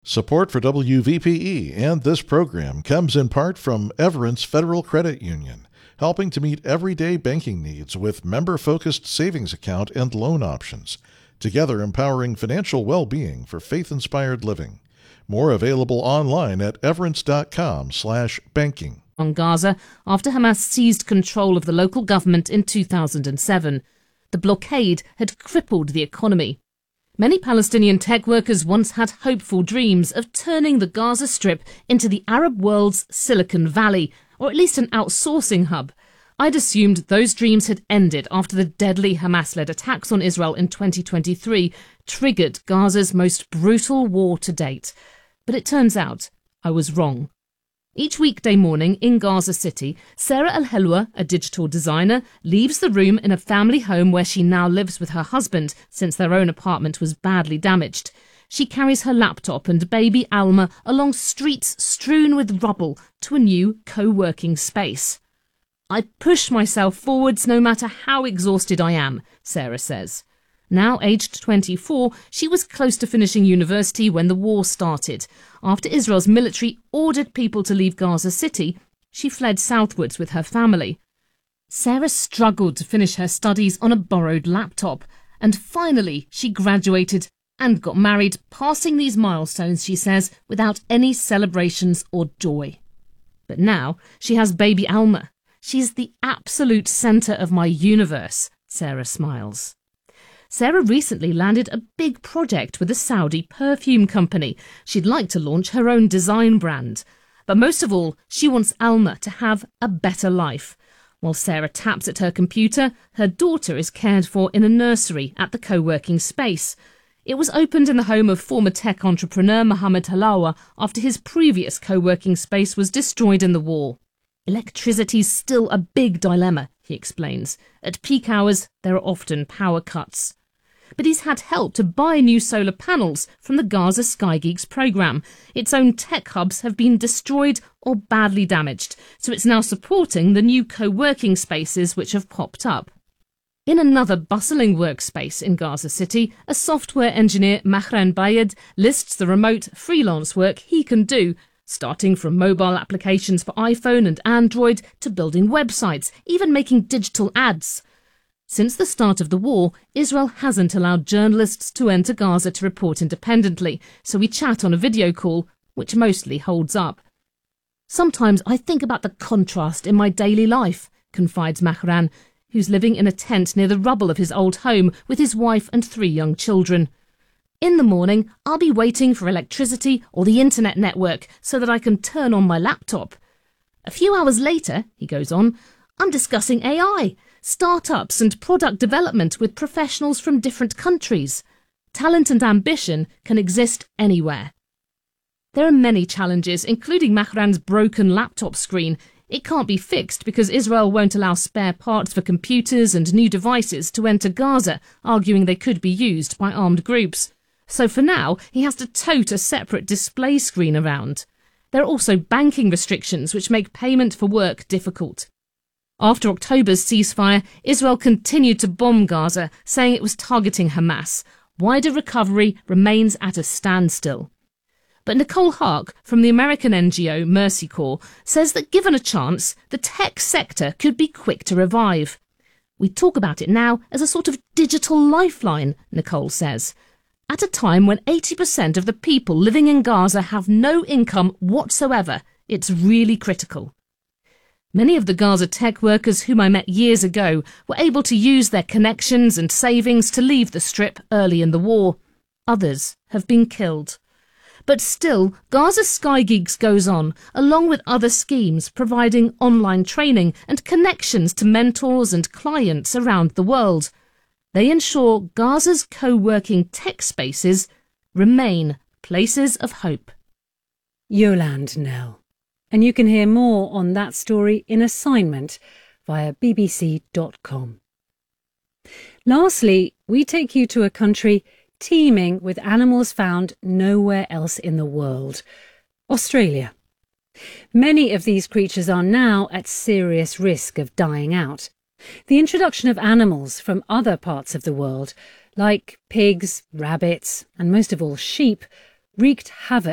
Support for WVPE and this program comes in part from Everence Federal Credit Union, helping to meet everyday banking needs with member-focused savings account and loan options, together empowering financial well-being for faith-inspired living. More available online at everence.com/banking. On Gaza after Hamas seized control of the local government in 2007. The blockade had crippled the economy. Many Palestinian tech workers once had hopeful dreams of turning the Gaza Strip into the Arab world's Silicon Valley, or at least an outsourcing hub. I'd assumed those dreams had ended after the deadly Hamas-led attacks on Israel in 2023 triggered Gaza's most brutal war to date. But it turns out I was wrong. Each weekday morning in Gaza City, Sarah Al-Helwa, a digital designer, leaves the room in a family home where she now lives with her husband since their own apartment was badly damaged. She carries her laptop and baby Alma along streets strewn with rubble to a new co-working space. "I push myself forwards no matter how exhausted I am," Sarah says. Now aged 24, she was close to finishing university when the war started. After Israel's military ordered people to leave Gaza City, she fled southwards with her family. Sarah struggled to finish her studies on a borrowed laptop, and finally she graduated and got married, passing these milestones, she says, without any celebrations or joy. But now she has baby Alma. She's the absolute centre of my universe, Sarah smiles. Sarah recently landed a big project with a Saudi perfume company. She'd like to launch her own design brand. But most of all, she wants Alma to have a better life. While Sarah taps at her computer, her daughter is cared for in a nursery at the co-working space. It was opened in the home of former tech entrepreneur Mohammed Halawa after his previous co-working space was destroyed in the war. "Electricity's still a big dilemma," he explains. "At peak hours, there are often power cuts." But he's had help to buy new solar panels from the Gaza Sky Geeks programme. Its own tech hubs have been destroyed or badly damaged, so it's now supporting the new co-working spaces which have popped up. In another bustling workspace in Gaza City, a software engineer, Mahran Bayed, lists the remote freelance work he can do, starting from mobile applications for iPhone and Android to building websites, even making digital ads. Since the start of the war, Israel hasn't allowed journalists to enter Gaza to report independently, so we chat on a video call, which mostly holds up. "Sometimes I think about the contrast in my daily life," confides Mahran, who's living in a tent near the rubble of his old home with his wife and 3 young children. "In the morning, I'll be waiting for electricity or the internet network so that I can turn on my laptop. A few hours later," he goes on, "I'm discussing AI, startups and product development with professionals from different countries. Talent and ambition can exist anywhere." There are many challenges, including Mahran's broken laptop screen. It can't be fixed because Israel won't allow spare parts for computers and new devices to enter Gaza, arguing they could be used by armed groups. So for now, he has to tote a separate display screen around. There are also banking restrictions which make payment for work difficult. After October's ceasefire, Israel continued to bomb Gaza, saying it was targeting Hamas. Wider recovery remains at a standstill. But Nicole Hark from the American NGO Mercy Corps says that given a chance, the tech sector could be quick to revive. "We talk about it now as a sort of digital lifeline," Nicole says. "At a time when 80% of the people living in Gaza have no income whatsoever, it's really critical." Many of the Gaza tech workers whom I met years ago were able to use their connections and savings to leave the Strip early in the war. Others have been killed. But still, Gaza Sky Geeks goes on, along with other schemes providing online training and connections to mentors and clients around the world. They ensure Gaza's co-working tech spaces remain places of hope. Yolande Knell. And you can hear more on that story in assignment via bbc.com. Lastly, we take you to a country teeming with animals found nowhere else in the world, Australia. Many of these creatures are now at serious risk of dying out. The introduction of animals from other parts of the world, like pigs, rabbits, and most of all sheep, wreaked havoc